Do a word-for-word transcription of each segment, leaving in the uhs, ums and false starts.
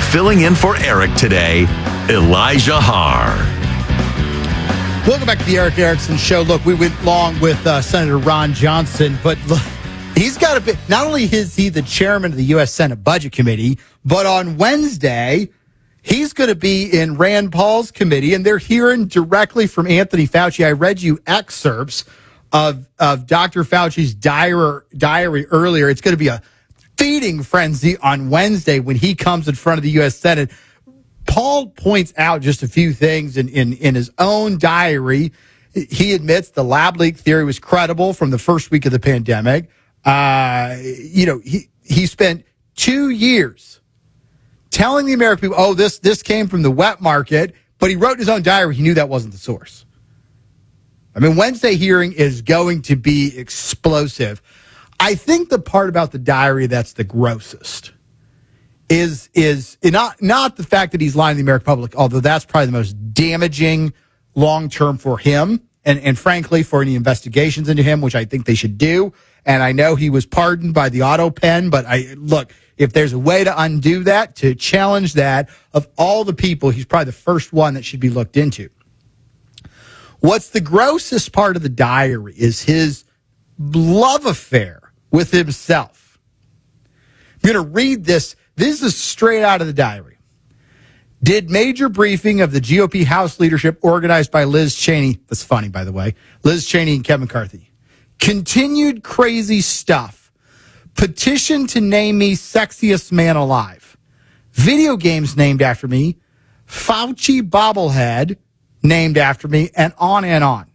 filling in for Eric today, Elijah Haar. Welcome back to the Eric Erickson Show. Look, we went long with uh, Senator Ron Johnson, but look, he's got a bit. Not only is he the chairman of the U S Senate Budget Committee, but on Wednesday, he's going to be in Rand Paul's committee, and they're hearing directly from Anthony Fauci. I read you excerpts of of Doctor Fauci's diary, diary earlier. It's going to be a feeding frenzy on Wednesday when he comes in front of the U S Senate. Paul points out just a few things in, in, in his own diary. He admits the lab leak theory was credible from the first week of the pandemic. Uh, you know, he, he spent two years telling the American people, oh, this, this came from the wet market, but he wrote in his own diary he knew that wasn't the source. I mean, Wednesday hearing is going to be explosive. I think the part about the diary that's the grossest is is not not the fact that he's lying to the American public, although that's probably the most damaging long-term for him and, and frankly, for any investigations into him, which I think they should do. And I know he was pardoned by the auto pen, but I look, if there's a way to undo that, to challenge that, of all the people, he's probably the first one that should be looked into. What's the grossest part of the diary is his love affair with himself. I'm going to read this. This is straight out of the diary. Did major briefing of the G O P House leadership organized by Liz Cheney. That's funny, by the way. Liz Cheney and Kevin McCarthy. Continued crazy stuff. Petition to name me sexiest man alive. Video games named after me. Fauci bobblehead named after me, and on and on.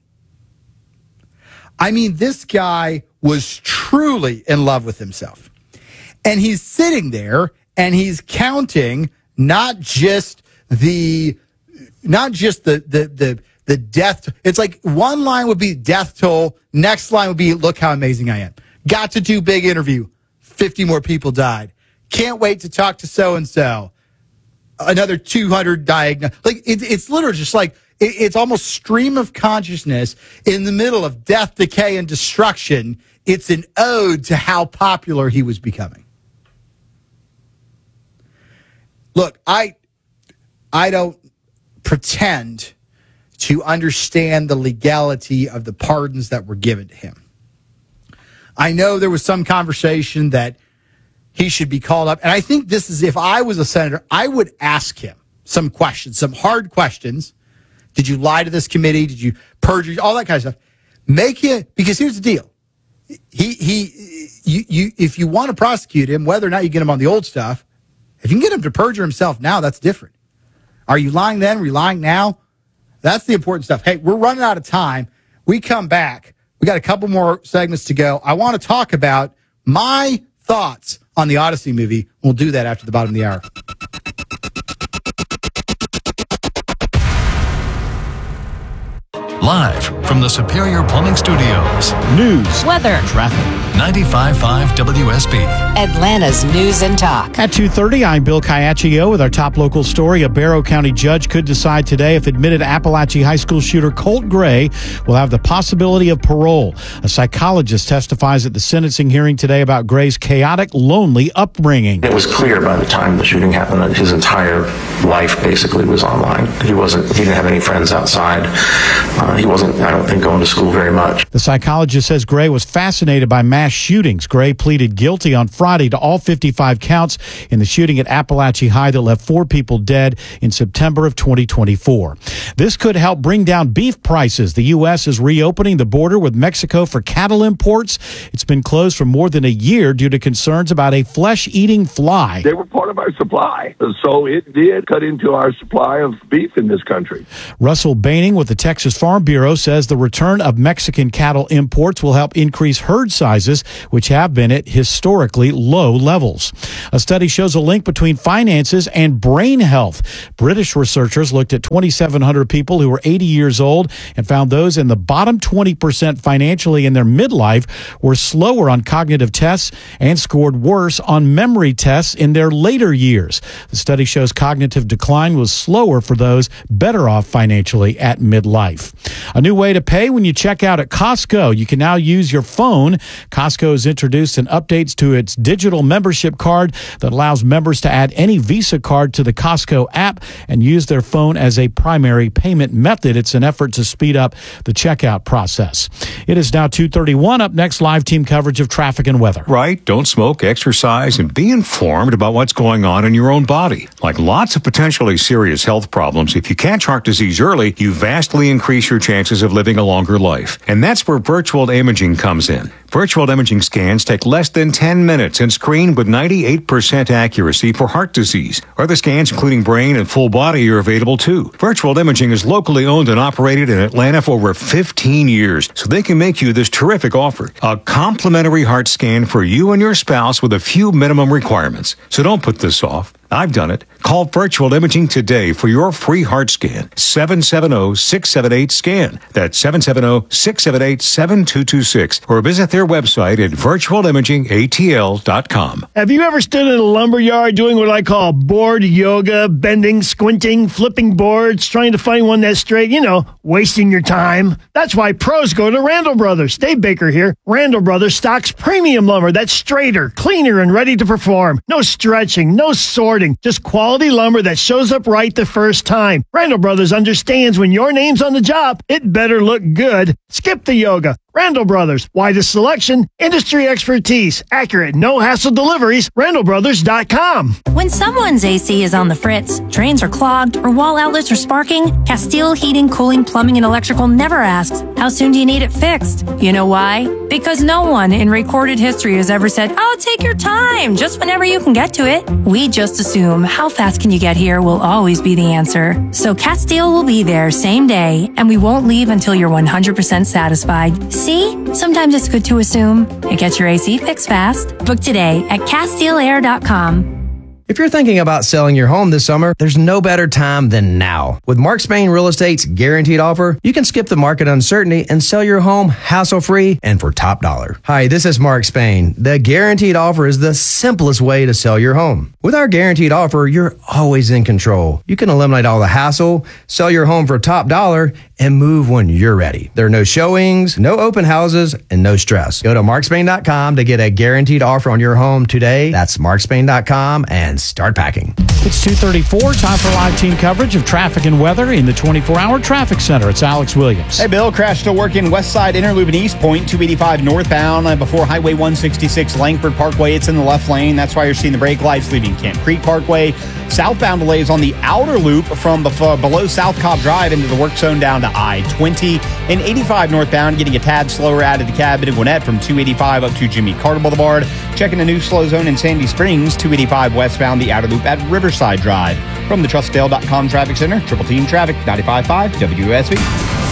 I mean, this guy was truly in love with himself. And he's sitting there and he's counting not just the not just the the the the death. It's like one line would be death toll, next line would be look how amazing I am. Got to do big interview. fifty more people died. Can't wait to talk to so and so. Another two hundred diagnosed. Like it, it's literally just like it, it's almost stream of consciousness in the middle of death, decay, and destruction. It's an ode to how popular he was becoming. Look, I I don't pretend to understand the legality of the pardons that were given to him. I know there was some conversation that he should be called up. And I think this is, if I was a senator, I would ask him some questions, some hard questions. Did you lie to this committee? Did you perjure? All that kind of stuff. Make it, because here's the deal. He, he, you, you, if you want to prosecute him, whether or not you get him on the old stuff, if you can get him to perjure himself now, that's different. Are you lying then? Are you lying now? That's the important stuff. Hey, we're running out of time. We come back. We got a couple more segments to go. I want to talk about my thoughts on the Odyssey movie. We'll do that after the bottom of the hour. Live from the Superior Plumbing Studios. News, weather, traffic. ninety-five point five W S B. Atlanta's News and Talk. At two thirty, I'm Bill Caiaccio with our top local story. A Barrow County judge could decide today if admitted Appalachia High School shooter Colt Gray will have the possibility of parole. A psychologist testifies at the sentencing hearing today about Gray's chaotic, lonely upbringing. It was clear by the time the shooting happened that his entire life basically was online. He wasn't, he didn't have any friends outside. Uh, he wasn't, I don't think, going to school very much. The psychologist says Gray was fascinated by mass shootings. Gray pleaded guilty on Friday to all fifty-five counts in the shooting at Appalachia High that left four people dead in September of twenty twenty-four. This could help bring down beef prices. The U S is reopening the border with Mexico for cattle imports. It's been closed for more than a year due to concerns about a flesh-eating fly. They were part of our supply, so it did cut into our supply of beef in this country. Russell Baining with the Texas Farm Bureau says the return of Mexican cattle imports will help increase herd sizes, which have been at historically low levels. A study shows a link between finances and brain health. British researchers looked at twenty-seven hundred people who were eighty years old and found those in the bottom twenty percent financially in their midlife were slower on cognitive tests and scored worse on memory tests in their later years. The study shows cognitive decline was slower for those better off financially at midlife. A new way to to pay when you check out at Costco. You can now use your phone. Costco has introduced an updates to its digital membership card that allows members to add any Visa card to the Costco app and use their phone as a primary payment method. It's an effort to speed up the checkout process. It is now two thirty-one. Up next, live team coverage of traffic and weather. Right. Don't smoke, exercise, and be informed about what's going on in your own body. Like lots of potentially serious health problems, if you catch heart disease early, you vastly increase your chances of living a longer life. And that's where virtual imaging comes in. Virtual imaging scans take less than ten minutes and screen with ninety-eight percent accuracy for heart disease. Other scans, including brain and full body, are available too. Virtual imaging is locally owned and operated in Atlanta for over fifteen years, so they can make you this terrific offer. A complimentary heart scan for you and your spouse with a few minimum requirements. So don't put this off. I've done it. Call Virtual Imaging today for your free heart scan. seven seven zero, six seven eight, SCAN. That's seven seven zero, six seven eight, seven two two six. Or visit their website at virtual imaging a t l dot com. Have you ever stood in a lumber yard doing what I call board yoga, bending, squinting, flipping boards, trying to find one that's straight, you know, wasting your time? That's why pros go to Randall Brothers. Dave Baker here. Randall Brothers stocks premium lumber that's straighter, cleaner, and ready to perform. No stretching, no sorting. Just quality lumber that shows up right the first time. Randall Brothers understands when your name's on the job, it better look good. Skip the yoga. Randall Brothers. Widest selection, industry expertise, accurate, no-hassle deliveries. Randall Brothers dot com. When someone's A C is on the fritz, drains are clogged, or wall outlets are sparking, Castile Heating, Cooling, Plumbing, and Electrical never asks, how soon do you need it fixed? You know why? Because no one in recorded history has ever said, oh, take your time, just whenever you can get to it. We just assume how fast can you get here will always be the answer. So Castile will be there same day, and we won't leave until you're one hundred percent satisfied. See? Sometimes it's good to assume. It gets your A C fixed fast. Book today at Castile Air dot com. If you're thinking about selling your home this summer, there's no better time than now. With Mark Spain Real Estate's guaranteed offer, you can skip the market uncertainty and sell your home hassle-free and for top dollar. Hi, this is Mark Spain. The guaranteed offer is the simplest way to sell your home. With our guaranteed offer, you're always in control. You can eliminate all the hassle, sell your home for top dollar, and move when you're ready. There are no showings, no open houses, and no stress. Go to mark spain dot com to get a guaranteed offer on your home today. That's mark spain dot com and start packing. It's two thirty-four. Time for live team coverage of traffic and weather in the twenty-four hour traffic center. It's Alex Williams. Hey, Bill. Crash still working West Side Interloop and East Point, two eighty-five northbound uh, before Highway one sixty-six Langford Parkway. It's in the left lane. That's why you're seeing the brake lights leaving Camp Creek Parkway. Southbound delays on the outer loop from before, below South Cobb Drive into the work zone down to I twenty. And eighty-five northbound getting a tad slower out of the cabin of Gwinnett from two eighty-five up to Jimmy Carter Boulevard. Checking a new slow zone in Sandy Springs, two eighty-five westbound the outer loop at Riverside Drive. From the trust dale dot com Traffic Center, Triple Team Traffic, ninety-five point five W S B.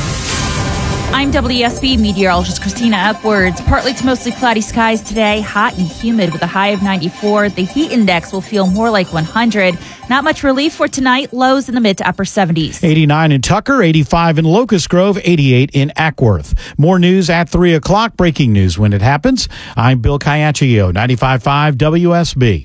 I'm W S B meteorologist Christina Upwards. Partly to mostly cloudy skies today, hot and humid with a high of ninety-four. The heat index will feel more like one hundred. Not much relief for tonight. Lows in the mid to upper seventies. eighty-nine in Tucker, eighty-five in Locust Grove, eighty-eight in Ackworth. More news at three o'clock. Breaking news when it happens. I'm Bill Caiaccio, ninety-five point five W S B.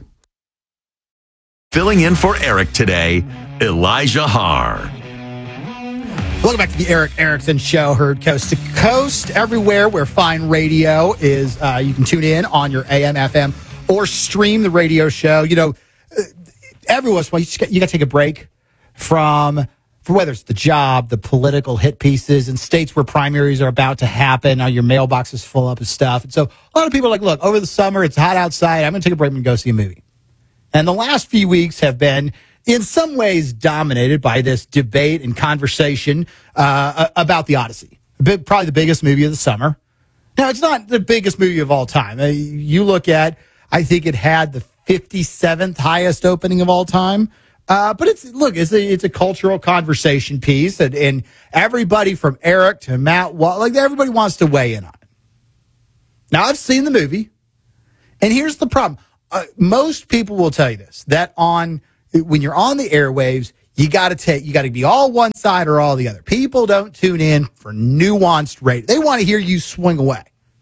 Filling in for Eric today, Elijah Har. Welcome back to the Eric Erickson Show, heard coast to coast, everywhere where fine radio is. Uh, you can tune in on your A M, F M, or stream the radio show. You know, every once in a while, you, just got, you got to take a break from, for whether it's the job, the political hit pieces, in states where primaries are about to happen. Now your mailbox is full up of stuff. And so a lot of people are like, look, over the summer, it's hot outside. I'm going to take a break and go see a movie. And the last few weeks have been, in some ways, dominated by this debate and conversation uh, about The Odyssey. Big, probably the biggest movie of the summer. Now, it's not the biggest movie of all time. Uh, you look at, I think it had the fifty-seventh highest opening of all time. Uh, but it's, look, it's a, it's a cultural conversation piece. And, and everybody from Eric to Matt, like everybody wants to weigh in on it. Now, I've seen the movie. And here's the problem. Uh, most people will tell you this, that on... when you're on the airwaves, you got to take, you got to be all one side or all the other. People don't tune in for nuanced radio. They want to hear you swing away.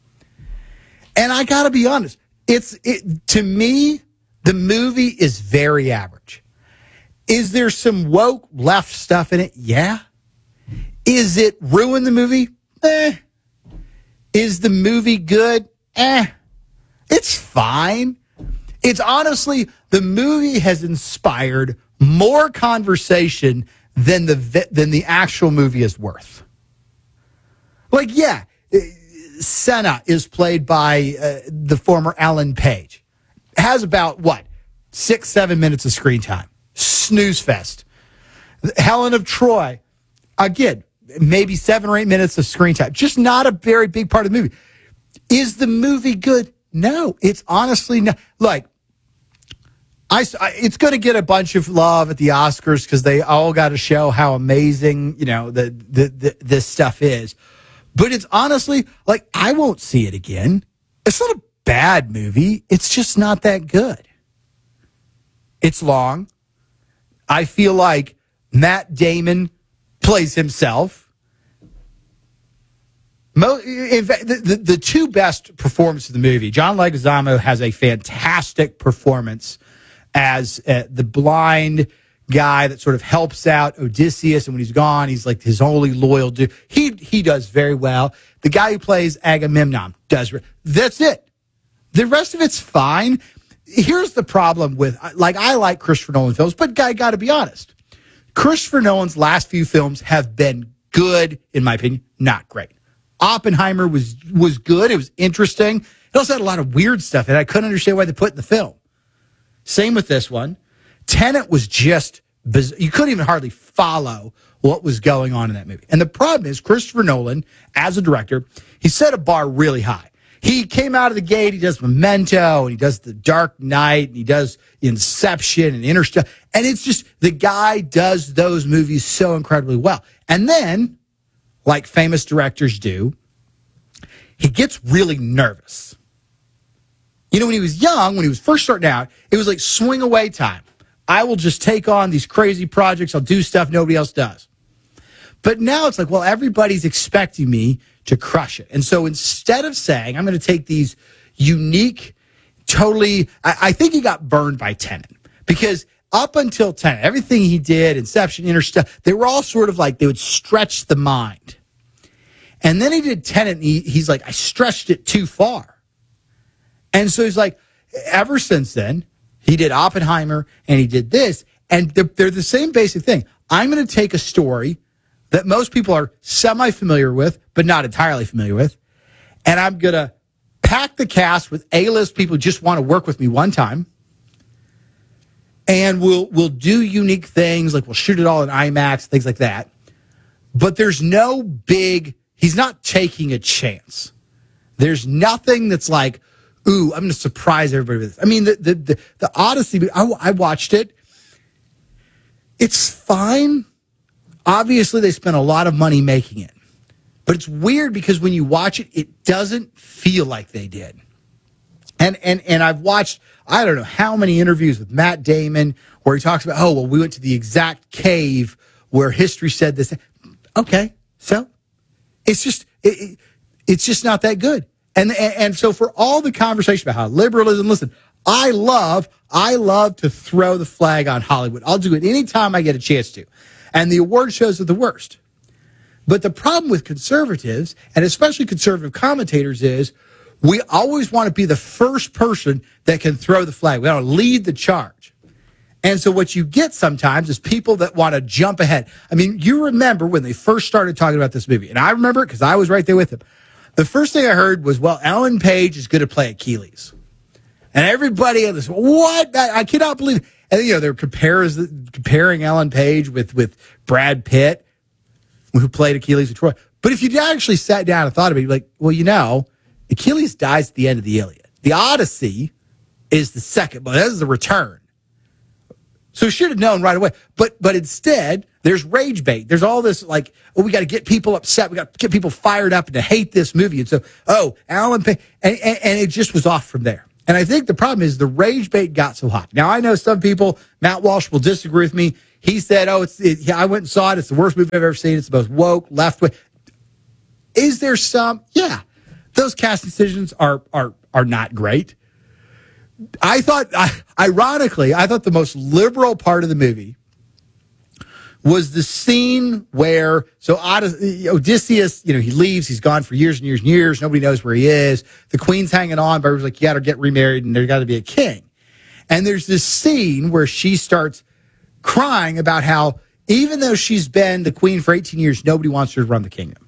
And I got to be honest, it's, it, to me, the movie is very average. Is there some woke left stuff in it? Yeah. Is it ruin the movie? eh. Is the movie good? Eh. It's fine. It's honestly, the movie has inspired more conversation than the than the actual movie is worth. Like, yeah, Senna is played by uh, the former Ellen Page. Has about, what, six, seven minutes of screen time. Snooze fest. Helen of Troy, again, maybe seven or eight minutes of screen time. Just not a very big part of the movie. Is the movie good? No, it's honestly not. Like, I, I, it's going to get a bunch of love at the Oscars because they all got to show how amazing, you know, the, the, the this stuff is. But it's honestly, like, I won't see it again. It's not a bad movie. It's just not that good. It's long. I feel like Matt Damon plays himself. Mo- in fact, the, the, the two best performances of the movie, John Leguizamo has a fantastic performance as uh, the blind guy that sort of helps out Odysseus, and when he's gone, he's like his only loyal dude. He he does very well. The guy who plays Agamemnon does. Re- That's it. The rest of it's fine. Here's the problem with, like, I like Christopher Nolan films, but I got to be honest. Christopher Nolan's last few films have been good, in my opinion, not great. Oppenheimer was was good. It was interesting. It also had a lot of weird stuff, and I couldn't understand why they put it in the film. Same with this one. Tenet was just biz- you couldn't even hardly follow what was going on in that movie. And the problem is, Christopher Nolan, as a director, he set a bar really high. He came out of the gate, he does Memento, and he does The Dark Knight, and he does Inception and Interstellar. And it's just, the guy does those movies so incredibly well. And then, like famous directors do, he gets really nervous. You know, when he was young, when he was first starting out, it was like swing away time. I will just take on these crazy projects. I'll do stuff nobody else does. But now it's like, well, everybody's expecting me to crush it. And so instead of saying, I'm going to take these unique, totally, I, I think he got burned by Tenet. Because up until Tenet, everything he did, Inception, Interstellar, they were all sort of like, they would stretch the mind. And then he did Tenet, and he, he's like, I stretched it too far. And so he's like, ever since then, he did Oppenheimer, and he did this, and they're, they're the same basic thing. I'm going to take a story that most people are semi-familiar with, but not entirely familiar with, and I'm going to pack the cast with A-list people who just want to work with me one time, and we'll we'll do unique things, like we'll shoot it all in IMAX, things like that. But there's no big, he's not taking a chance. There's nothing that's like, ooh, I'm going to surprise everybody with this. I mean, the the the, the Odyssey, I, I watched it. It's fine. Obviously, they spent a lot of money making it. But it's weird because when you watch it, it doesn't feel like they did. And and and I've watched, I don't know how many interviews with Matt Damon where he talks about, oh, well, we went to the exact cave where history said this. Okay, so it's just it, it, it's just not that good. And, and and so for all the conversation about how liberalism, listen, I love, I love to throw the flag on Hollywood. I'll do it anytime I get a chance to. And the award shows are the worst. But the problem with conservatives, and especially conservative commentators, is we always want to be the first person that can throw the flag. We want to lead the charge. And so what you get sometimes is people that want to jump ahead. I mean, you remember when they first started talking about this movie, and I remember it because I was right there with them. The first thing I heard was, well, Ellen Page is going to play Achilles. And everybody was, what? I, I cannot believe it. And, you know, they're compares, comparing Ellen Page with, with Brad Pitt, who played Achilles in Troy. But if you actually sat down and thought about it, you're like, well, you know, Achilles dies at the end of the Iliad. The Odyssey is the second, but this is the return. So should have known right away. But but instead, there's rage bait. There's all this like, oh, we got to get people upset. We got to get people fired up and to hate this movie. And so, oh, Alan Page, and, and, and it just was off from there. And I think the problem is the rage bait got so hot. Now, I know some people, Matt Walsh will disagree with me. He said, oh, it's it, I went and saw it. It's the worst movie I've ever seen. It's the most woke, left wing. Is there some? Yeah. Those casting decisions are are are not great. I thought, I, ironically, I thought the most liberal part of the movie was the scene where, so Odysseus, you know, he leaves, he's gone for years and years and years, nobody knows where he is. The queen's hanging on, but everyone's like, you got to get remarried and there's got to be a king. And there's this scene where she starts crying about how even though she's been the queen for eighteen years, nobody wants her to run the kingdom.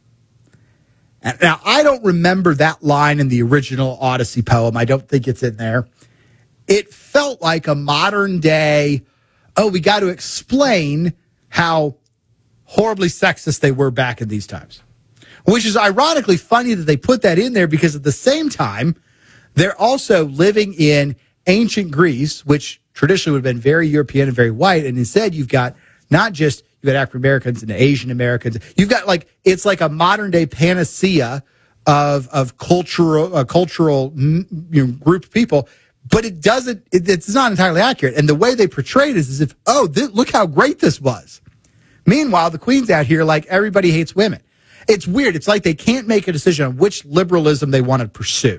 And now, I don't remember that line in the original Odyssey poem. I don't think it's in there. It felt like a modern day, oh, we got to explain how horribly sexist they were back in these times. Which is ironically funny that they put that in there because at the same time, they're also living in ancient Greece, which traditionally would have been very European and very white. And instead, you've got not just, you've got African Americans and Asian Americans. You've got like, it's like a modern day panacea of, of cultural, uh, cultural you know, group of people. But it doesn't, it, it's not entirely accurate. And the way they portray it is as if, oh, th- look how great this was. Meanwhile, the queen's out here like everybody hates women. It's weird. It's like they can't make a decision on which liberalism they want to pursue.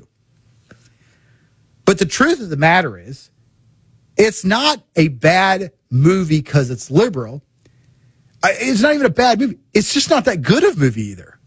But the truth of the matter is, it's not a bad movie because it's liberal. It's not even a bad movie. It's just not that good of a movie either.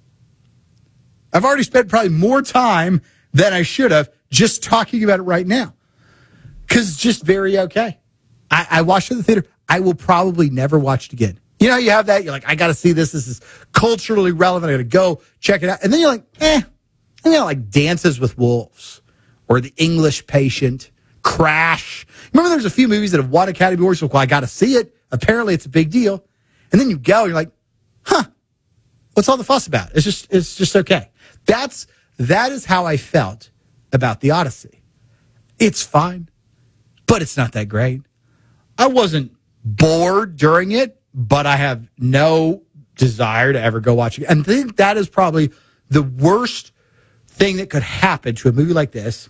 I've already spent probably more time than I should have just talking about it right now. Because it's just very okay. I, I watched it in the theater. I will probably never watch it again. You know, you have that. You're like, I got to see this. This is culturally relevant. I got to go check it out. And then you're like, eh. And you know, like Dances with Wolves or The English Patient, Crash. Remember there's a few movies that have won Academy Awards. So, well, I got to see it. Apparently it's a big deal. And then you go, you're like, huh, what's all the fuss about? It's just, it's just okay. That's, that is how I felt about the Odyssey. It's fine, but it's not that great. I wasn't bored during it, but I have no desire to ever go watch it. And I think that is probably the worst thing that could happen to a movie like this.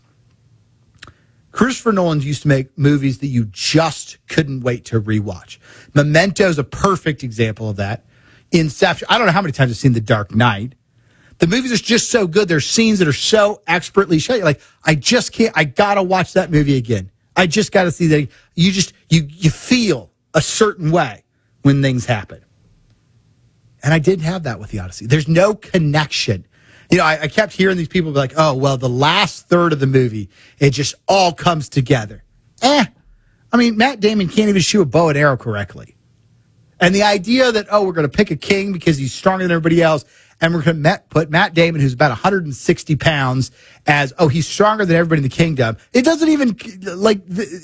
Christopher Nolan used to make movies that you just couldn't wait to rewatch. Memento is a perfect example of that. Inception. I don't know how many times I've seen The Dark Knight. The movies are just so good. There's scenes that are so expertly shot. You're like, I just can't, I gotta watch that movie again. I just gotta see that. You just, you, you feel a certain way when things happen. And I didn't have that with the Odyssey. There's no connection. You know, I, I kept hearing these people be like, oh, well, the last third of the movie, it just all comes together. Eh. I mean, Matt Damon can't even shoot a bow and arrow correctly. And the idea that, oh, we're going to pick a king because he's stronger than everybody else, and we're going to put Matt Damon, who's about one hundred sixty pounds, as, oh, he's stronger than everybody in the kingdom. It doesn't even, like,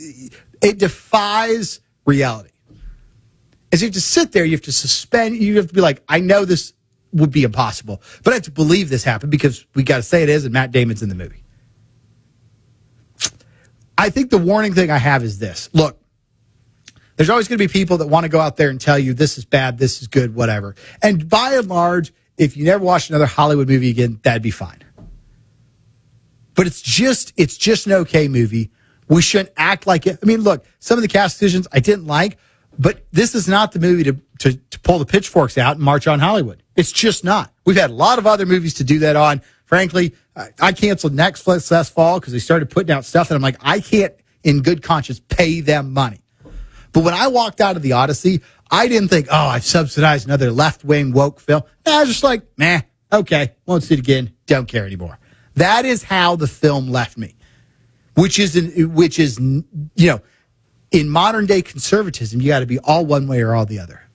it defies reality. As you have to sit there, you have to suspend, you have to be like, I know this would be impossible, but I have to believe this happened because we got to say it is, and Matt Damon's in the movie. I think the warning thing I have is this. Look, there's always going to be people that want to go out there and tell you this is bad, this is good, whatever. And by and large, if you never watch another Hollywood movie again, that'd be fine. But it's just, it's just an okay movie. We shouldn't act like it. I mean, look, some of the cast decisions I didn't like, but this is not the movie to, to, to pull the pitchforks out and march on Hollywood. It's just not. We've had a lot of other movies to do that on. Frankly, I, I canceled Netflix last fall because they started putting out stuff, and I'm like, I can't, in good conscience, pay them money. But when I walked out of the Odyssey, I didn't think, oh, I've subsidized another left-wing woke film. No, I was just like, meh, okay, won't see it again, don't care anymore. That is how the film left me, which is, in, which is, you know, in modern day conservatism, you got to be all one way or all the other.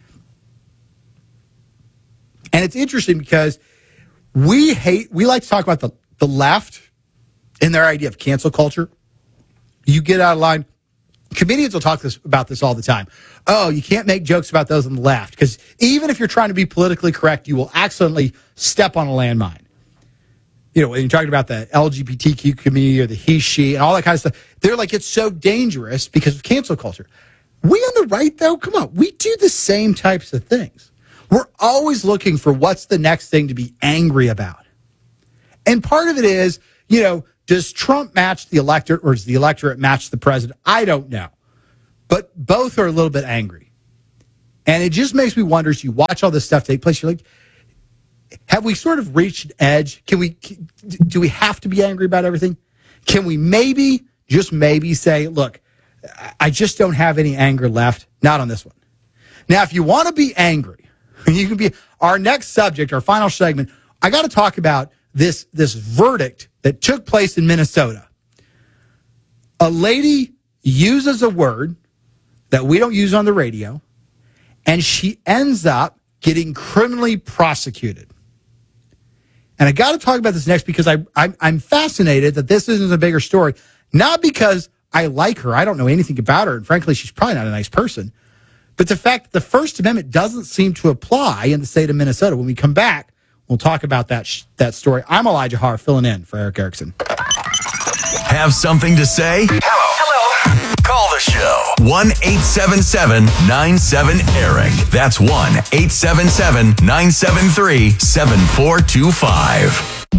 And it's interesting because we hate, we like to talk about the, the left and their idea of cancel culture. You get out of line. Comedians will talk this, about this all the time. Oh, you can't make jokes about those on the left because even if you're trying to be politically correct, you will accidentally step on a landmine. You know, when you're talking about the L G B T Q community or the he, she, and all that kind of stuff, they're like, it's so dangerous because of cancel culture. We on the right, though, come on, we do the same types of things. We're always looking for what's the next thing to be angry about. And part of it is, you know, does Trump match the electorate or does the electorate match the president? I don't know. But both are a little bit angry. And it just makes me wonder, as you watch all this stuff take place, you're like, have we sort of reached an edge? Can we, do we have to be angry about everything? Can we maybe, just maybe say, look, I just don't have any anger left. Not on this one. Now, if you want to be angry, you can be. Our next subject, our final segment, I got to talk about this, this verdict that took place in Minnesota. A lady uses a word that we don't use on the radio, and she ends up getting criminally prosecuted. And I got to talk about this next because I, I, I'm fascinated that this isn't a bigger story. Not because I like her. I don't know anything about her. And frankly, she's probably not a nice person. But the fact that the First Amendment doesn't seem to apply in the state of Minnesota. When we come back, we'll talk about that sh- that story. I'm Elijah Haar, filling in for Eric Erickson. Have something to say? Hello. Hello. Call the show. one eight seven seven nine seven Eric. That's one eight seven seven nine seven three seven four two five.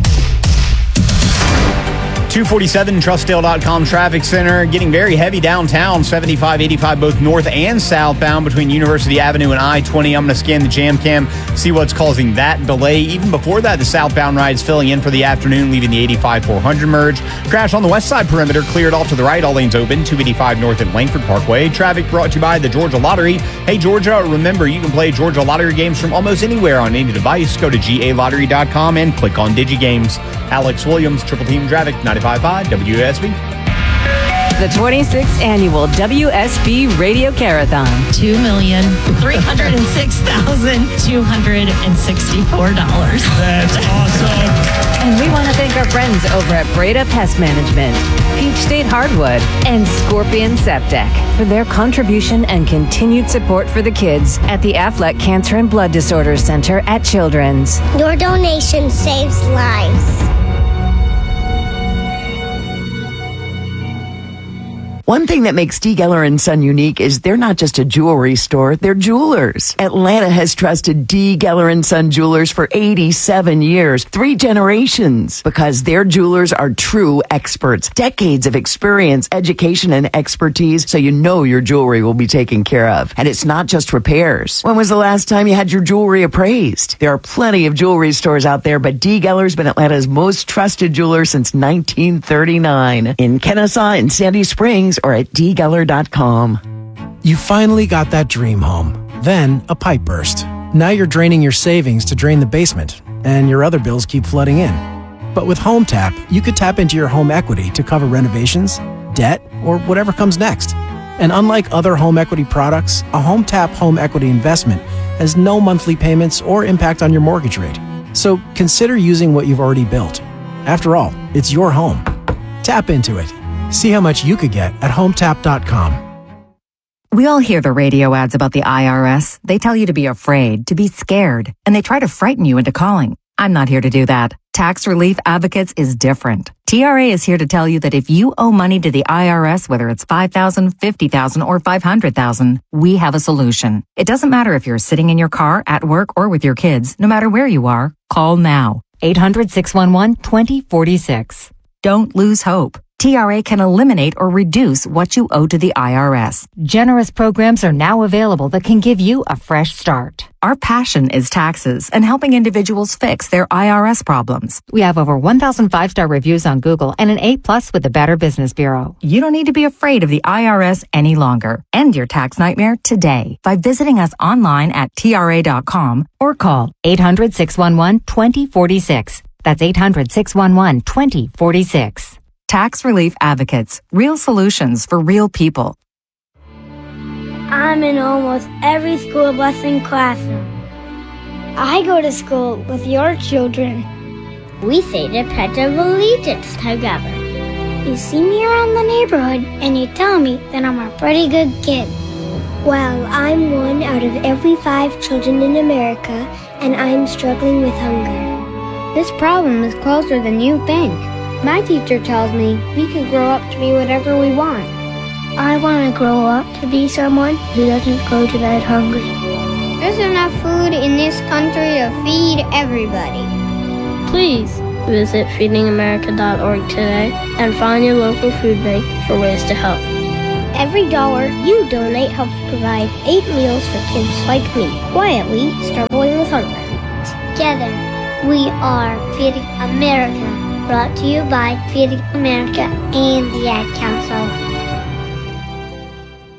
two forty-seven Trustdale dot com traffic center getting very heavy downtown, seventy-five, eighty-five, both north and southbound between University Avenue and I twenty. I'm going to scan the jam cam, see what's causing that delay. Even before that, the southbound rides filling in for the afternoon, leaving the eighty-five four hundred merge. Crash on the west side perimeter, cleared off to the right, all lanes open, two eighty-five north at Langford Parkway. Traffic brought to you by the Georgia Lottery. Hey, Georgia, remember, you can play Georgia Lottery games from almost anywhere on any device. Go to G A lottery dot com and click on DigiGames. Alex Williams, Triple Team Traffic, ninety-five point five W S B. The twenty-sixth Annual W S B Radio Carathon. two million three hundred six thousand two hundred sixty-four dollars. That's awesome. And we want to thank our friends over at Breda Pest Management, Peach State Hardwood, and Scorpion Septic for their contribution and continued support for the kids at the Affleck Cancer and Blood Disorders Center at Children's. Your donation saves lives. One thing that makes D. Geller and Son unique is they're not just a jewelry store, they're jewelers. Atlanta has trusted D. Geller and Son jewelers for eighty-seven years, three generations, because their jewelers are true experts, decades of experience, education, and expertise, so you know your jewelry will be taken care of. And it's not just repairs. When was the last time you had your jewelry appraised? There are plenty of jewelry stores out there, but D. Geller's been Atlanta's most trusted jeweler since nineteen thirty-nine. In Kennesaw and Sandy Springs, or at d geller dot com. You finally got that dream home. Then a pipe burst. Now you're draining your savings to drain the basement, and your other bills keep flooding in. But with Home Tap, you could tap into your home equity to cover renovations, debt, or whatever comes next. And unlike other home equity products, a Home Tap home equity investment has no monthly payments or impact on your mortgage rate. So consider using what you've already built. After all, it's your home. Tap into it. See how much you could get at home tap dot com. We all hear the radio ads about the I R S. They tell you to be afraid, to be scared, and they try to frighten you into calling. I'm not here to do that. Tax Relief Advocates is different. T R A is here to tell you that if you owe money to the I R S, whether it's five thousand dollars, fifty thousand dollars, or five hundred thousand dollars, we have a solution. It doesn't matter if you're sitting in your car, at work, or with your kids. No matter where you are, call now. eight hundred, six one one, two zero four six. Don't lose hope. T R A can eliminate or reduce what you owe to the I R S. Generous programs are now available that can give you a fresh start. Our passion is taxes and helping individuals fix their I R S problems. We have over one thousand five-star reviews on Google and an A plus with the Better Business Bureau. You don't need to be afraid of the I R S any longer. End your tax nightmare today by visiting us online at T R A dot com or call eight hundred, six one one, two zero four six. That's eight hundred, six one one, two zero four six. Tax Relief Advocates. Real solutions for real people. I'm in almost every school bus and classroom. I go to school with your children. We say the Pledge of Allegiance together. You see me around the neighborhood and you tell me that I'm a pretty good kid. Well, I'm one out of every five children in America, and I'm struggling with hunger. This problem is closer than you think. My teacher tells me we can grow up to be whatever we want. I want to grow up to be someone who doesn't go to bed hungry. There's enough food in this country to feed everybody. Please visit feeding america dot org today and find your local food bank for ways to help. Every dollar you donate helps provide eight meals for kids like me, quietly struggling with hunger. Together, we are Feeding America. Brought to you by Feeding America and the Ad Council.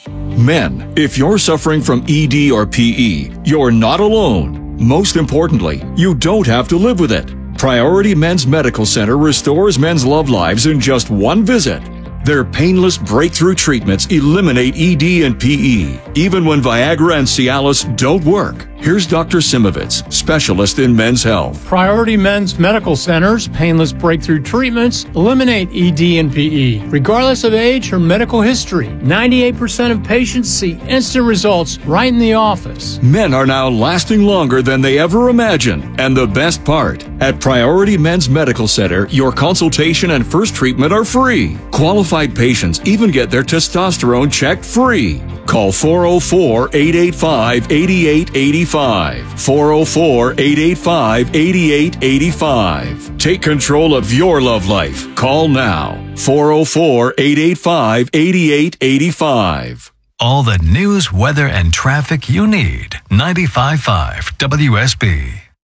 Men, if you're suffering from E D or P E, you're not alone. Most importantly, you don't have to live with it. Priority Men's Medical Center restores men's love lives in just one visit. Their painless breakthrough treatments eliminate E D and P E, even when Viagra and Cialis don't work. Here's Doctor Simovitz, specialist in men's health. Priority Men's Medical Center's painless breakthrough treatments eliminate E D and P E, regardless of age or medical history. ninety-eight percent of patients see instant results right in the office. Men are now lasting longer than they ever imagined. And the best part, at Priority Men's Medical Center, your consultation and first treatment are free. Qualified patients even get their testosterone checked free. Call four oh four, eight eight five, eight eight eight five. four oh four, eight eight five, eight eight eight five. Take control of your love life. Call now. four oh four, eight eight five, eight eight eight five. All the news, weather, and traffic you need. ninety-five point five W S B.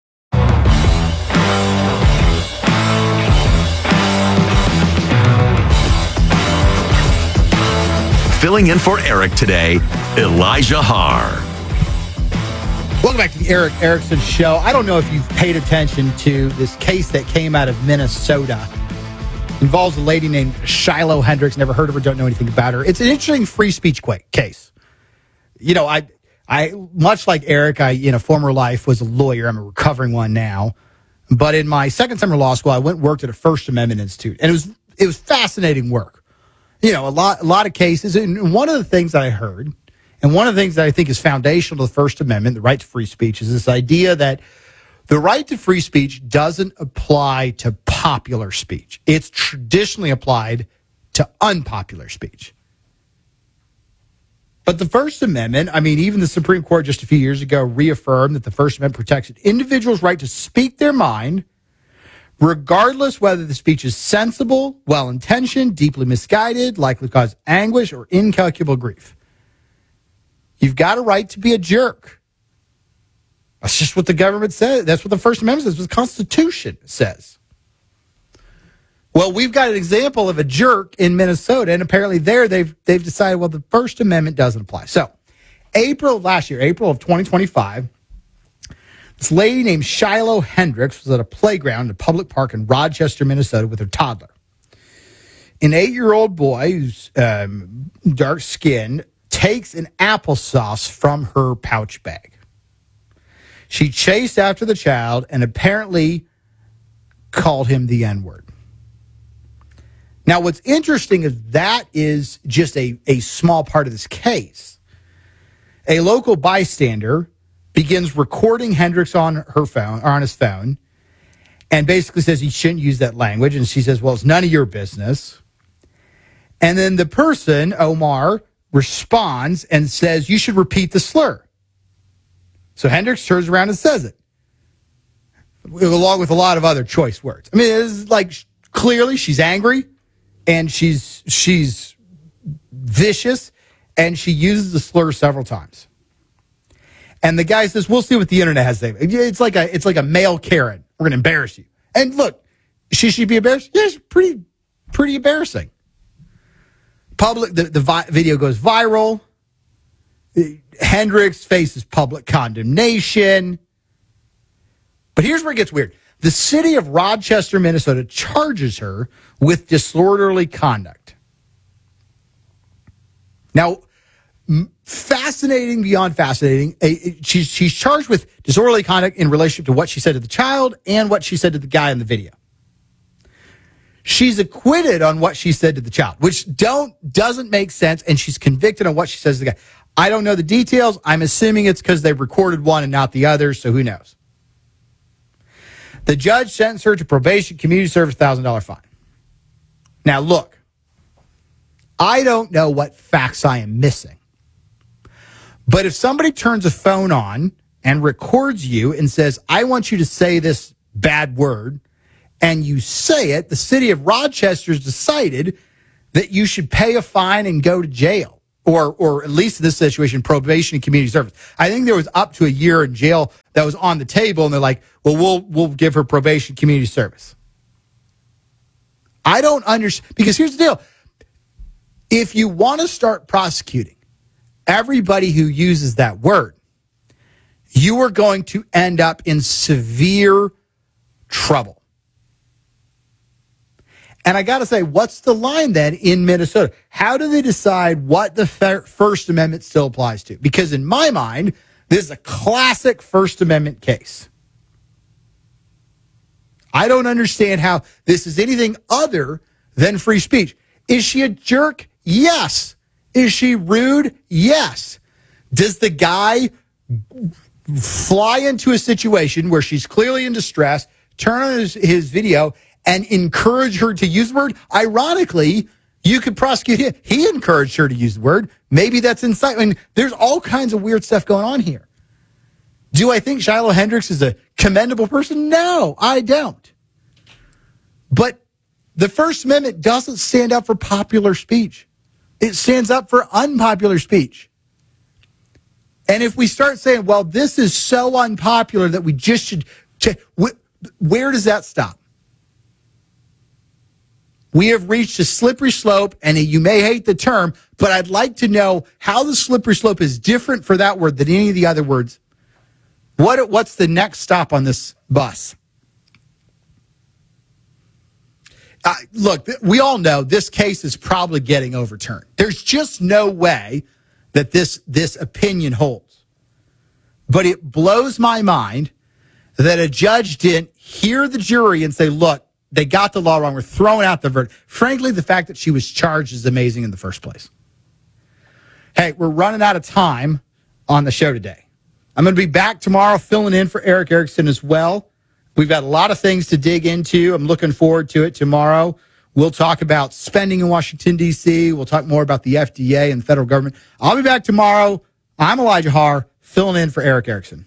Filling in for Eric today, Elijah Haar. Welcome back to the Eric Erickson Show. I don't know if you've paid attention to this case that came out of Minnesota. It involves a lady named Shiloh Hendricks. Never heard of her, don't know anything about her. It's an interesting free speech case. You know, I, I much like Eric, I in a former life was a lawyer. I'm a recovering one now. But in my second summer law school, I went and worked at a First Amendment Institute. And it was it was fascinating work. You know, a lot, a lot of cases. And one of the things that I heard, and one of the things that I think is foundational to the First Amendment, the right to free speech, is this idea that the right to free speech doesn't apply to popular speech. It's traditionally applied to unpopular speech. But the First Amendment, I mean, even the Supreme Court just a few years ago reaffirmed that the First Amendment protects an individual's right to speak their mind, regardless whether the speech is sensible, well-intentioned, deeply misguided, likely to cause anguish, or incalculable grief. You've got a right to be a jerk. That's just what the government says. That's what the First Amendment says. That's what the Constitution says. Well, we've got an example of a jerk in Minnesota, and apparently there they've they've decided, well, the First Amendment doesn't apply. So, April of last year, April of twenty twenty-five, this lady named Shiloh Hendricks was at a playground in a public park in Rochester, Minnesota, with her toddler. An eight-year-old boy who's um, dark-skinned takes an applesauce from her pouch bag. She chased after the child and apparently called him the N-word. Now, what's interesting is that is just a, a small part of this case. A local bystander begins recording Hendricks on her phone, or on his phone, and basically says he shouldn't use that language. And she says, well, it's none of your business. And then the person, Omar, responds and says, you should repeat the slur. So Hendricks turns around and says it, along with a lot of other choice words. I mean, it's like clearly she's angry and she's she's vicious, and she uses the slur several times. And the guy says, we'll see what the internet has to say. It's like a, it's like a male Karen. We're going to embarrass you. And look, she should be embarrassed. Yeah, it's pretty, pretty embarrassing. Public, the, the vi- video goes viral. Hendricks faces public condemnation. But here's where it gets weird. The city of Rochester, Minnesota charges her with disorderly conduct. Now, fascinating beyond fascinating. She's, she's charged with disorderly conduct in relationship to what she said to the child and what she said to the guy in the video. She's acquitted on what she said to the child, which don't doesn't make sense, and she's convicted on what she says to the guy. I don't know the details. I'm assuming it's because they recorded one and not the other, so who knows? The judge sentenced her to probation, community service, one thousand dollars fine. Now, look, I don't know what facts I am missing. But if somebody turns a phone on and records you and says, I want you to say this bad word, and you say it, the city of Rochester's decided that you should pay a fine and go to jail, or or at least in this situation, probation and community service. I think there was up to a year in jail that was on the table, and they're like, well, we'll we'll give her probation, community service. I don't understand, because here's the deal. If you want to start prosecuting everybody who uses that word, you are going to end up in severe trouble. And I got to say, what's the line then in Minnesota? How do they decide what the First Amendment still applies to? Because in my mind, this is a classic First Amendment case. I don't understand how this is anything other than free speech. Is she a jerk? Yes. Is she rude? Yes. Does the guy fly into a situation where she's clearly in distress, turn on his, his video, and encourage her to use the word? Ironically, you could prosecute him. He encouraged her to use the word. Maybe that's incitement. I mean, there's all kinds of weird stuff going on here. Do I think Shiloh Hendricks is a commendable person? No, I don't. But the First Amendment doesn't stand up for popular speech. It stands up for unpopular speech. And if we start saying, well, this is so unpopular that we just should, where does that stop? We have reached a slippery slope, and you may hate the term, but I'd like to know how the slippery slope is different for that word than any of the other words. What, what's the next stop on this bus? Uh, look, we all know this case is probably getting overturned. There's just no way that this, this opinion holds. But it blows my mind that a judge didn't hear the jury and say, look, they got the law wrong. We're throwing out the verdict. Frankly, the fact that she was charged is amazing in the first place. Hey, we're running out of time on the show today. I'm going to be back tomorrow filling in for Erick Erickson as well. We've got a lot of things to dig into. I'm looking forward to it tomorrow. We'll talk about spending in Washington, D C. We'll talk more about the F D A and the federal government. I'll be back tomorrow. I'm Elijah Haar, filling in for Erick Erickson.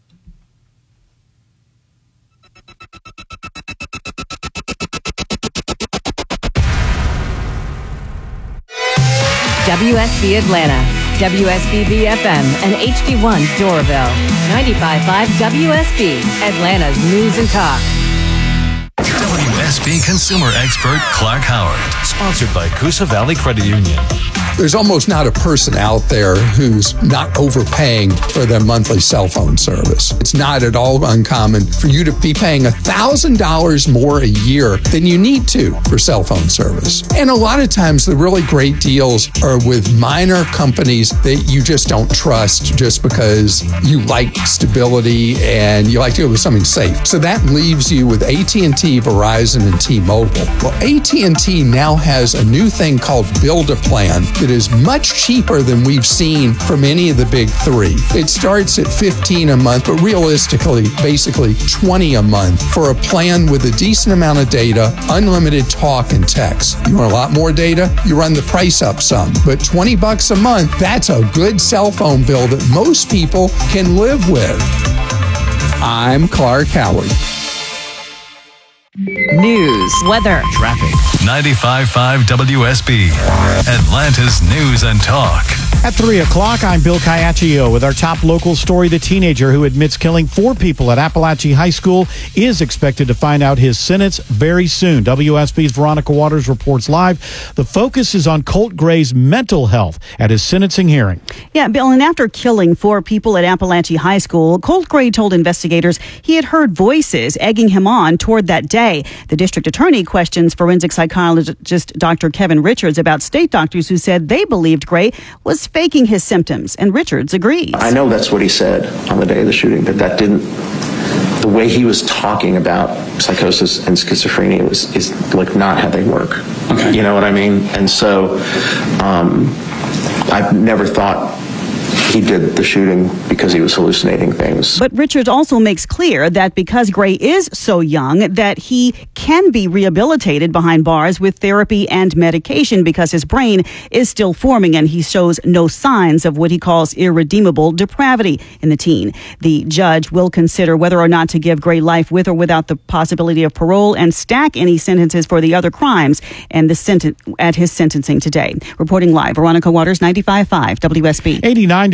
W S B Atlanta, W S B B F M, and H D one Doraville. ninety-five point five W S B, Atlanta's News and Talk. W S B consumer expert Clark Howard, sponsored by Coosa Valley Credit Union. There's almost not a person out there who's not overpaying for their monthly cell phone service. It's not at all uncommon for you to be paying one thousand dollars more a year than you need to for cell phone service. And a lot of times the really great deals are with minor companies that you just don't trust just because you like stability and you like to go with something safe. So that leaves you with A T and T, Verizon, and T-Mobile. Well, A T and T now has a new thing called Build-A-Plan that is much cheaper than we've seen from any of the big three. It starts at fifteen dollars a month, but realistically, basically twenty dollars a month for a plan with a decent amount of data, unlimited talk and text. You want a lot more data? You run the price up some. But twenty bucks a month, that's a good cell phone bill that most people can live with. I'm Clark Howard. News, weather, Traffic. ninety-five point five W S B, Atlanta's News and Talk. At three o'clock, I'm Bill Caiaccio with our top local story. The teenager who admits killing four people at Appalachian High School is expected to find out his sentence very soon. W S B's Veronica Waters reports live. The focus is on Colt Gray's mental health at his sentencing hearing. Yeah, Bill, and after killing four people at Appalachian High School, Colt Gray told investigators he had heard voices egging him on toward that day. The district attorney questions forensic psychologist Doctor Kevin Richards about state doctors who said they believed Gray was faking his symptoms, and Richards agrees. I know that's what he said on the day of the shooting, but that didn't, the way he was talking about psychosis and schizophrenia was is like not how they work. Okay. You know what I mean? And so um, I've never thought he did the shooting because he was hallucinating things. But Richards also makes clear that because Gray is so young, that he can be rehabilitated behind bars with therapy and medication because his brain is still forming and he shows no signs of what he calls irredeemable depravity in the teen. The judge will consider whether or not to give Gray life with or without the possibility of parole and stack any sentences for the other crimes and the senten- at his sentencing today. Reporting live, Veronica Waters, ninety-five point five W S B. eighty-nine degrees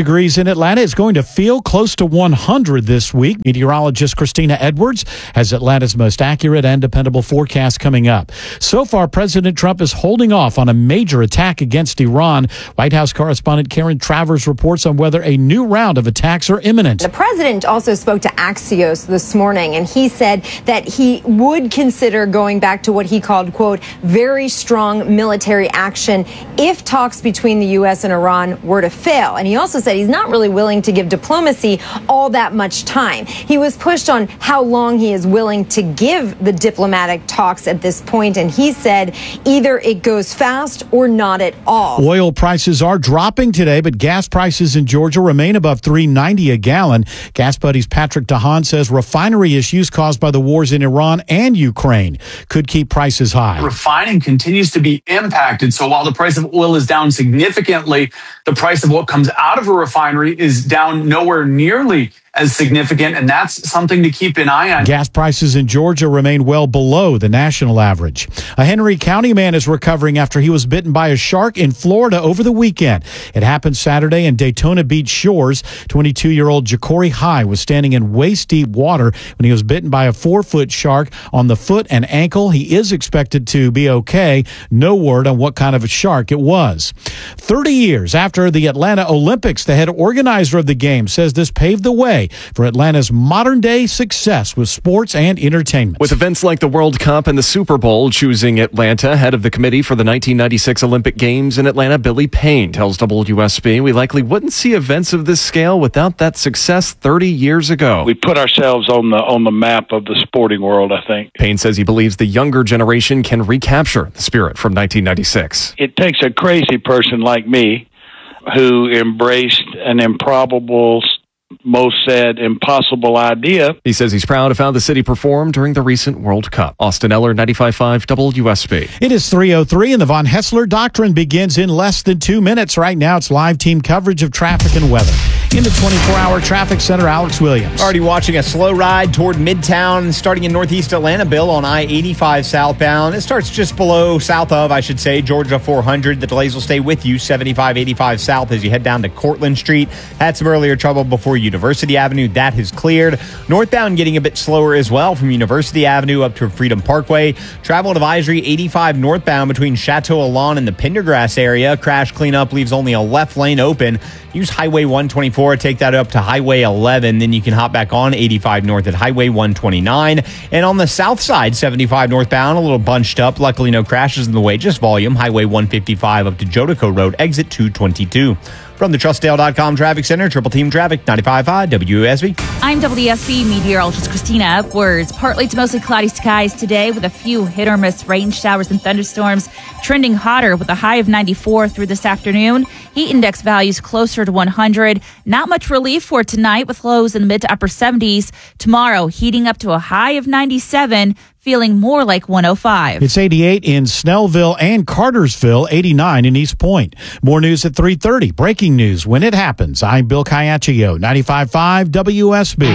degrees in Atlanta. It's going to feel close to one hundred this week. Meteorologist Christina Edwards has Atlanta's most accurate and dependable forecast coming up. So far, President Trump is holding off on a major attack against Iran. White House correspondent Karen Travers reports on whether a new round of attacks are imminent. The president also spoke to Axios this morning, and he said that he would consider going back to what he called, quote, very strong military action if talks between the U S and Iran were to fail. And he also said he's not really willing to give diplomacy all that much time. He was pushed on how long he is willing to give the diplomatic talks at this point, and he said either it goes fast or not at all. Oil prices are dropping today, but gas prices in Georgia remain above three ninety a gallon. Gas Buddy's Patrick DeHaan says refinery issues caused by the wars in Iran and Ukraine could keep prices high. Refining continues to be impacted. So while the price of oil is down significantly, the price of what comes out of a refinery is down nowhere nearly as significant, and that's something to keep an eye on. Gas prices in Georgia remain well below the national average. A Henry County man is recovering after he was bitten by a shark in Florida over the weekend. It happened Saturday in Daytona Beach shores. twenty-two-year-old Ja'Cory High was standing in waist-deep water when he was bitten by a four-foot shark on the foot and ankle. He is expected to be okay. No word on what kind of a shark it was. thirty years after the Atlanta Olympics, the head organizer of the game says this paved the way for Atlanta's modern-day success with sports and entertainment. With events like the World Cup and the Super Bowl choosing Atlanta, head of the committee for the nineteen ninety-six Olympic Games in Atlanta, Billy Payne, tells W S B, we likely wouldn't see events of this scale without that success thirty years ago. We put ourselves on the on the map of the sporting world, I think. Payne says he believes the younger generation can recapture the spirit from nineteen ninety-six. It takes a crazy person like me who embraced an improbable, most said impossible idea. He says he's proud of how the city performed during the recent World Cup. Austin Eller, ninety-five point five W S B. It is three oh three and the Von Hessler Doctrine begins in less than two minutes. Right now, it's live team coverage of traffic and weather. In the twenty-four hour traffic center, Alex Williams. Already watching a slow ride toward Midtown, starting in Northeast Atlanta, Bill, on I eighty-five southbound. It starts just below, south of, I should say, Georgia four hundred. The delays will stay with you, seventy-five eighty-five south as you head down to Cortlandt Street. Had some earlier trouble before University Avenue. That has cleared. Northbound getting a bit slower as well from University Avenue up to Freedom Parkway. Travel advisory eighty-five northbound between Chateau Alon and the Pendergrass area. Crash cleanup leaves only a left lane open. Use Highway one twenty-four, take that up to Highway eleven, then you can hop back on eighty-five north at Highway one twenty-nine. And on the south side, seventy-five northbound, a little bunched up. Luckily, no crashes in the way, just volume. Highway one fifty-five up to Jodico Road, exit two twenty-two. From the Trust Dale dot com Traffic Center, Triple Team Traffic, ninety-five point five W S B. I'm W S B meteorologist Christina Upwards. Partly to mostly cloudy skies today with a few hit or miss rain showers and thunderstorms. Trending hotter with a high of ninety-four through this afternoon. Heat index values closer to one hundred. Not much relief for tonight with lows in the mid to upper seventies. Tomorrow, heating up to a high of ninety-seven. Feeling more like one oh five. It's eighty-eight in Snellville and Cartersville, eighty-nine in East Point. More news at three thirty. Breaking news when it happens. I'm Bill Caiaccio, ninety-five point five W S B.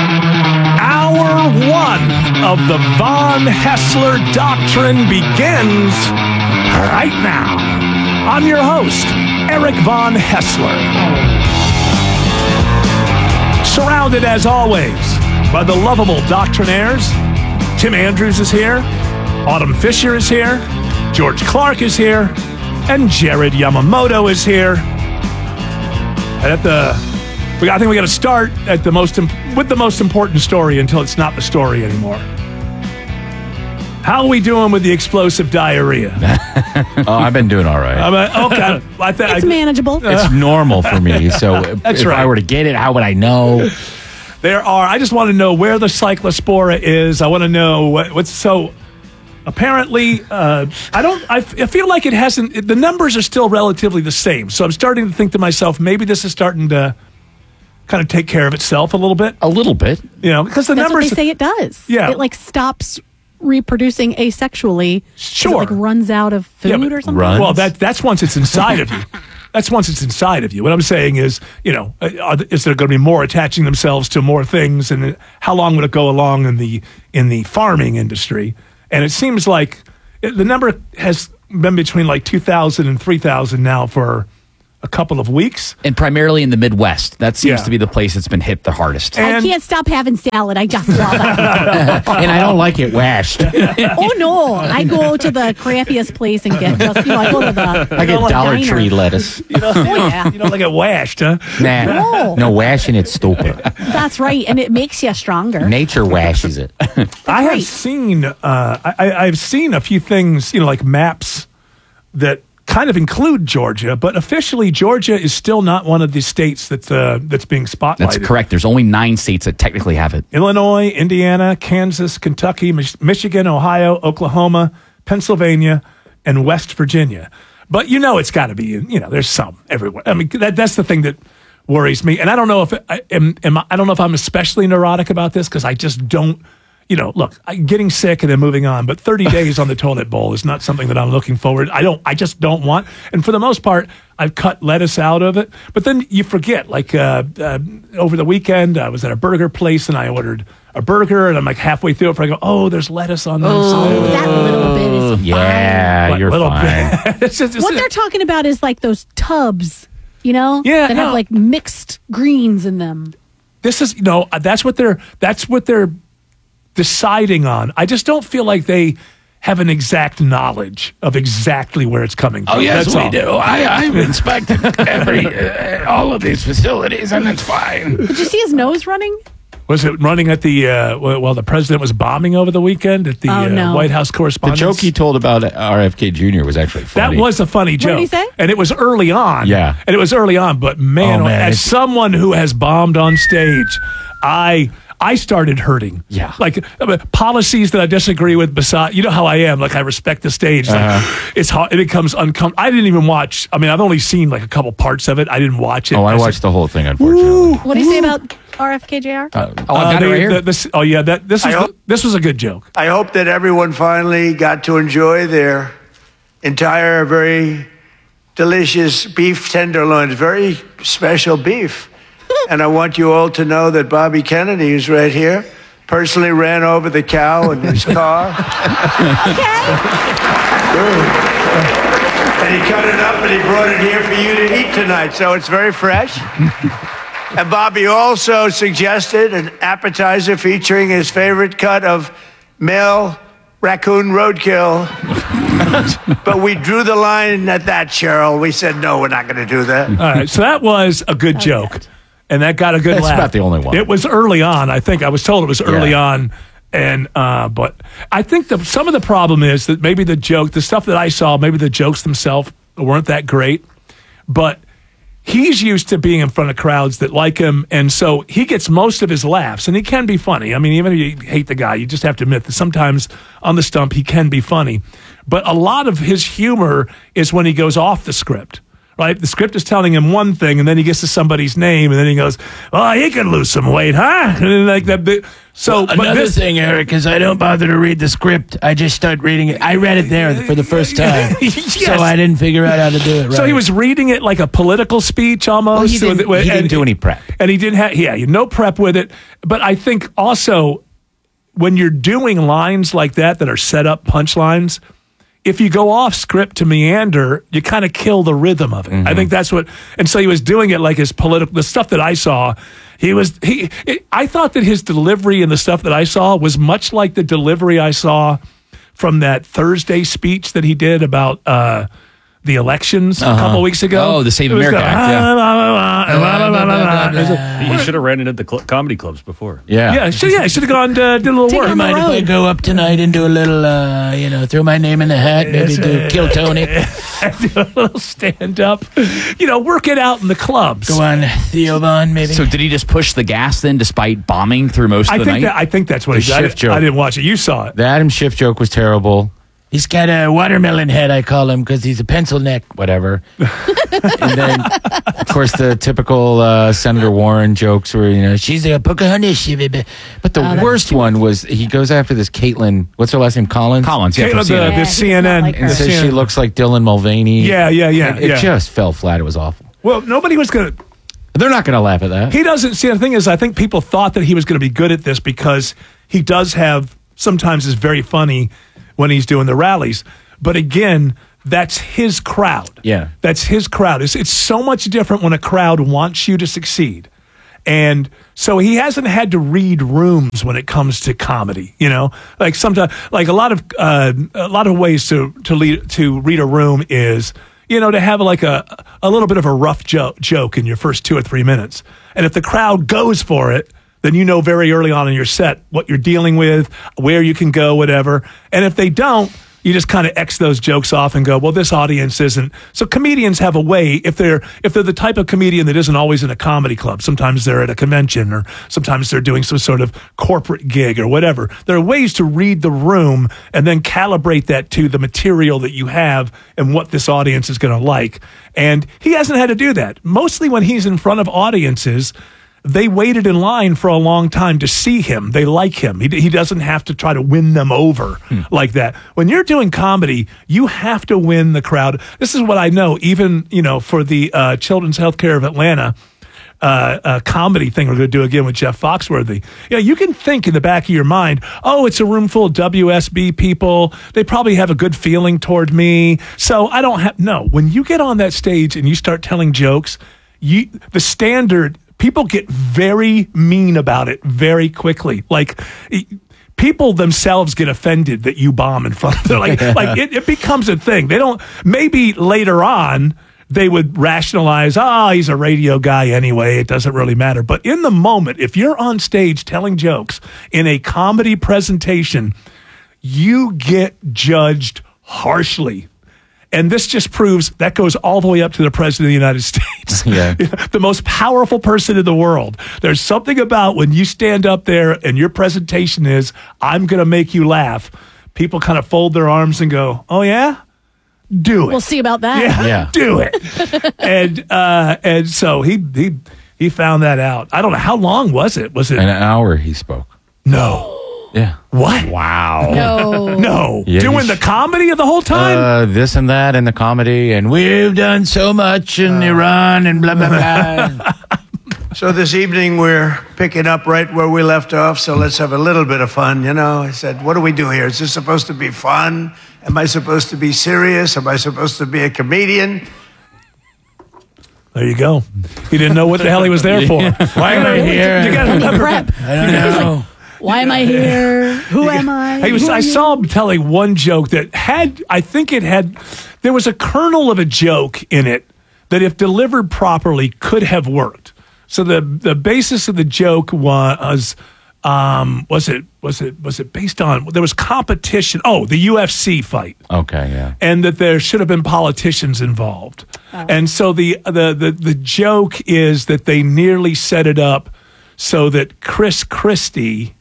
Hour one of the Von Hessler Doctrine begins right now. I'm your host, Eric Von Hessler. Surrounded as always by the lovable doctrinaires. Tim Andrews is here, Autumn Fisher is here, George Clark is here, and Jared Yamamoto is here. And at the, we I think we got to start at the most with the most important story until it's not the story anymore. How are we doing with the explosive diarrhea? Oh, I've been doing all right. I'm a, okay, I th- it's I, manageable. It's normal for me. So That's if right. I were to get it, how would I know? There are, I just want to know where the cyclospora is. I want to know what, what's so, apparently, uh, I don't, I, f- I feel like it hasn't, it, the numbers are still relatively the same. So I'm starting to think to myself, maybe this is starting to kind of take care of itself a little bit. A little bit. You know, because the That's numbers. what they say it does. Yeah. It like stops reproducing asexually. Sure. It like runs out of food Yeah, but- or something. Runs? Well, that that's once it's inside of you. That's once it's inside of you. What I'm saying is, you know, are, is there going to be more attaching themselves to more things, and how long would it go along in the in the farming industry? And it seems like it, the number has been between like two thousand and three thousand now for a couple of weeks. And primarily in the Midwest. That seems Yeah. to be the place that's been hit the hardest. I can't stop having salad. I just love it. And I don't like it washed. Oh no! I go to the crappiest place and get just you know I go to the I get the Dollar diner. Tree lettuce. You know, Oh, yeah. you don't like it washed, huh? Nah. No. No, washing it's stupid. That's right, and it makes you stronger. Nature washes it. I have great. seen uh, I, I- I've seen a few things, you know, like maps that kind of include Georgia, but officially Georgia is still not one of the states that's uh, that's being spotlighted. That's correct. There's only nine states that technically have it. Illinois, Indiana, Kansas, Kentucky, Mich- Michigan, Ohio, Oklahoma, Pennsylvania, and West Virginia. But you know it's got to be, you know, there's some everywhere. I mean, that, that's the thing that worries me. And I don't know if I am, am I, I don't know if I'm especially neurotic about this because I just don't, you know, look, I, getting sick and then moving on, but thirty days on the toilet bowl is not something that I'm looking forward. I don't, I just don't want. And for the most part, I've cut lettuce out of it. But then you forget, like uh, uh, over the weekend, I was at a burger place and I ordered a burger and I'm like halfway through it, I go, oh, there's lettuce on the side. That little bit is fine. Yeah, What you're little fine. bit? It's just- it's- What they're talking about is like those tubs, you know, Yeah, that no. have like mixed greens in them. This is, you know, that's what they're, that's what they're deciding on. I just don't feel like they have an exact knowledge of exactly where it's coming from. Oh, yes, That's we all. do. I, I've inspected every uh, all of these facilities, and it's fine. Did you see his nose running? Was it running at the, uh, well, while the president was bombing over the weekend at the Oh, uh, no. White House The Correspondence? joke he told about R F K Junior was actually funny. That was a funny joke. did he say? And it was early on. Yeah. And it was early on, but man, Oh, man, as it's- someone who has bombed on stage, I I started hurting. Yeah. Like uh, policies that I disagree with beside, you know how I am, like I respect the stage. Like, Uh-huh. it's hard, it becomes uncomfortable. I didn't even watch, I mean, I've only seen like a couple parts of it. I didn't watch it. Oh, I was watched like, the whole thing, unfortunately. What do you say about R F K J R? Uh, oh, I've uh, got it they- right here. the- this, oh yeah, that this was I hope- this was a good joke. I hope that everyone finally got to enjoy their entire, very delicious beef tenderloins, very special beef. And I want you all to know that Bobby Kennedy, who's right here, personally ran over the cow in his car. And he cut it up and he brought it here for you to eat tonight. So it's very fresh. And Bobby also suggested an appetizer featuring his favorite cut of male raccoon roadkill. But we drew the line at that, Cheryl. We said, no, we're not going to do that. All right, so that was a good joke, and that got a good That's laugh. about the only one. It was early on. I think I was told it was early Yeah. on, and uh, but I think the, some of the problem is that maybe the joke, the stuff that I saw, maybe the jokes themselves weren't that great, but he's used to being in front of crowds that like him, and so he gets most of his laughs, and he can be funny. I mean, even if you hate the guy, you just have to admit that sometimes on the stump he can be funny. But a lot of his humor is when he goes off the script, right? The script is telling him one thing, and then he gets to somebody's name, and then he goes, "Oh, he could lose some weight, huh?" And then like that. Bit. So, but Another this, thing, Eric, is I don't bother to read the script. I just start reading it. I read it there for the first time, Yes. so I didn't figure out how to do it right. So he was reading it like a political speech almost. Well, he didn't, with- he and- didn't do any prep. And he didn't have, yeah, no prep with it. But I think also when you're doing lines like that that are set up punchlines, if you go off script to meander, you kind of kill the rhythm of it. Mm-hmm. I think that's what, and so he was doing it like his political, the stuff that I saw, he was, he, it, I thought that his delivery and the stuff that I saw was much like the delivery I saw from that Thursday speech that he did about, uh, the elections a Uh-huh. couple weeks ago. Oh, the Save It was America going, Act, yeah. "Ah, blah, blah, blah, blah, blah, blah, blah." It was a- You should have ran it at the cl- comedy clubs before. Yeah. Yeah, so yeah, I should have gone uh, did a little Take work. it mind if I go up tonight and do a little, uh, you know, throw my name in the hat, maybe Yes, do uh, Kill Tony. do a little stand up, you know, work it out in the clubs. Go on, Theo Vaughn, maybe. So did he just push the gas then, despite bombing through most I of the think night? that I think that's what The he did. I, shift didn't- I joke. didn't watch it. You saw it. The Adam Schiff joke was terrible. He's got a watermelon head, I call him, because he's a pencil neck, whatever. And then, of course, the typical uh, Senator Warren jokes were, you know, she's a Pocahontas. she be- be-" But the Oh, worst one was he goes after this Caitlin, what's her last name? Collins? Collins, yeah, Caitlin, from the, C N N. the Yeah, C N N. like And the says C N N. she looks like Dylan Mulvaney. Yeah, yeah, yeah, It, it yeah. just fell flat. It was awful. Well, nobody was gonna. They're not going to laugh at that. He doesn't see. The thing is, I think people thought that he was going to be good at this because he does have sometimes is very funny when he's doing the rallies. But again, that's his crowd. Yeah. That's his crowd. It's, it's so much different when a crowd wants you to succeed. And so he hasn't had to read rooms when it comes to comedy, you know, like sometimes, like a lot of, uh, a lot of ways to, to lead, to read a room is, you know, to have like a, a little bit of a rough joke, joke in your first two or three minutes. And if the crowd goes for it, then you know very early on in your set what you're dealing with, where you can go, whatever. And if they don't, you just kind of X those jokes off and go, well, this audience isn't. So comedians have a way, if they're if they're the type of comedian that isn't always in a comedy club, sometimes they're at a convention or sometimes they're doing some sort of corporate gig or whatever. There are ways to read the room and then calibrate that to the material that you have and what this audience is going to like. And he hasn't had to do that. Mostly when he's in front of audiences, they waited in line for a long time to see him. They like him. He, he doesn't have to try to win them over hmm. like that. When you're doing comedy, you have to win the crowd. This is what I know, even, you know, for the uh, Children's Healthcare of Atlanta uh, uh, comedy thing we're going to do again with Jeff Foxworthy. You know, you can think in the back of your mind, oh, it's a room full of W S B people. They probably have a good feeling toward me. So I don't have, no, when you get on that stage and you start telling jokes, you the standard, people get very mean about it very quickly. Like, people themselves get offended that you bomb in front of them. Like, like it, it becomes a thing. They don't, maybe later on, they would rationalize, oh, he's a radio guy anyway. It doesn't really matter. But in the moment, if you're on stage telling jokes in a comedy presentation, you get judged harshly. And this just proves that goes all the way up to the president of the United States, yeah. the most powerful person in the world. There's something about when you stand up there and your presentation is, I'm going to make you laugh. People kind of fold their arms and go, oh, yeah? Do it. We'll see about that. Yeah, yeah. do it. and uh, and so he, he he found that out. I don't know. How long was it? Was it an hour he spoke? No. Yeah. What? Wow. No. No. Yeah, Doing the comedy of the whole time? Uh, this and that and the comedy, and we've done so much in uh, Iran and blah, blah, blah. So this evening we're picking up right where we left off, so let's have a little bit of fun, you know? I said, what do we do here? Is this supposed to be fun? Am I supposed to be serious? Am I supposed to be a comedian? There you go. He didn't know what the hell he was there for. Why am I here? You got to remember. I don't know. Like, why am I here? Who am I? I, was, I saw him telling one joke that had, I think it had, there was a kernel of a joke in it that if delivered properly could have worked. So the the basis of the joke was, um, was it was it was it based on, there was competition. Oh, the U F C fight. Okay, yeah. And that there should have been politicians involved. Oh. And so the, the the the joke is that they nearly set it up so that Chris Christie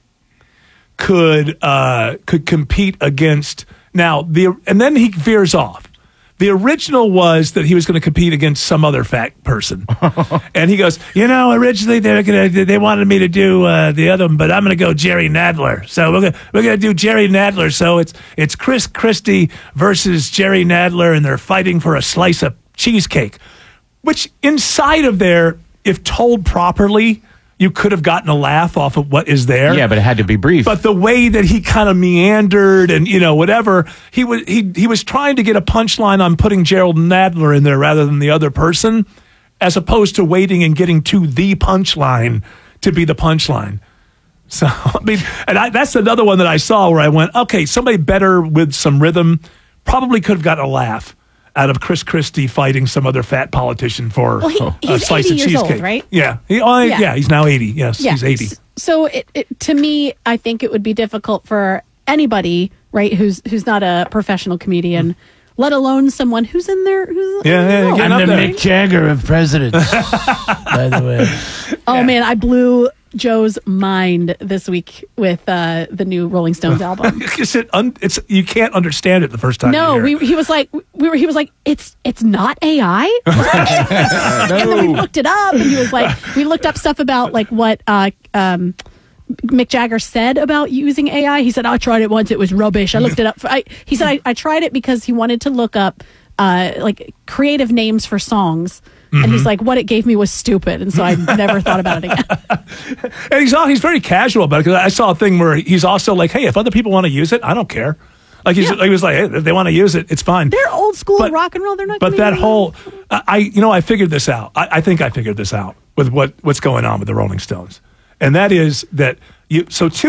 could uh, could compete against, now the and then he veers off. The original was that he was going to compete against some other fat person, and he goes, you know, originally they were going to they wanted me to do uh, the other one, but I'm going to go Jerry Nadler. So we're going we're going to do Jerry Nadler. So it's it's Chris Christie versus Jerry Nadler, and they're fighting for a slice of cheesecake, which inside of there, if told properly, you could have gotten a laugh off of what is there. Yeah, but it had to be brief. But the way that he kind of meandered and, you know, whatever, he was he he was trying to get a punchline on putting Gerald Nadler in there rather than the other person, as opposed to waiting and getting to the punchline to be the punchline. So, I mean, and I, that's another one that I saw where I went, okay, somebody better with some rhythm probably could have gotten a laugh out of Chris Christie fighting some other fat politician for well, he, a slice of years cheesecake. Old, right? Yeah. He, oh, yeah. yeah. He's now eighty. Yes, yeah. he's eighty. So it, it, to me, I think it would be difficult for anybody, right, who's who's not a professional comedian, mm. let alone someone who's in there. Who's, yeah, yeah, yeah. I'm the Mick Jagger of presidents, by the way. Oh, yeah. man, I blew Joe's mind this week with uh, the new Rolling Stones album. Is it un- it's you can't understand it the first time. No, you hear we, he was like, we were. He was like, it's it's not A I. No. And then we looked it up, and he was like, we looked up stuff about like what uh, um, Mick Jagger said about using A I. He said, I tried it once, it was rubbish. I looked it up. For, I, he said, I, I tried it because he wanted to look up uh, like creative names for songs. And he's like, what it gave me was stupid. And so I never thought about it again. And he's all, he's very casual about it. Because I saw a thing where he's also like, hey, if other people want to use it, I don't care. Like, he's, he was like, hey, if they want to use it, it's fine. They're old school But- rock and roll. They're not. But gonna that use it. whole, I, I- you know, I figured this out. I, I think I figured this out with what, what's going on with the Rolling Stones. And that is that you, so two